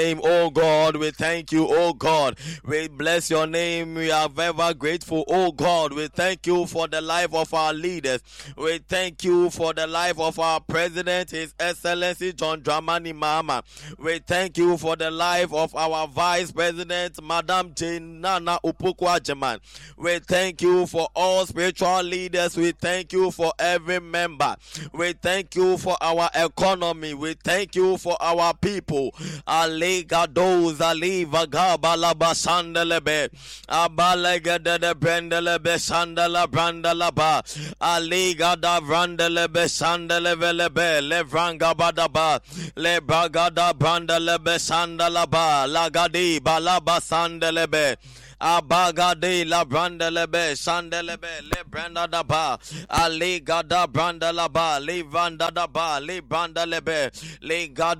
name, oh God. We thank you, oh God. We bless your name. We are ever grateful, oh God. We thank you for the life of our leaders. We thank you for the life of our president, His Excellency John Dramani Mahama. We thank you for the life of our vice president, Madam Jane Nana Upukwa-Agyeman. We thank you for all spiritual leaders. We thank you for every member. We thank you for our economy. We thank you for our people. Alega doza liva gabalaba sandelebe abalega de brendelebe sandala brandalaba aliga da brandelebe sandelebelebe levranga badaba lebagada brandelebe sandalaba lagadi balaba sandelebe Abagade la brandelebe sandelebe le branda da ba ali gada branda la ba le vanda da ba le branda lebe le gada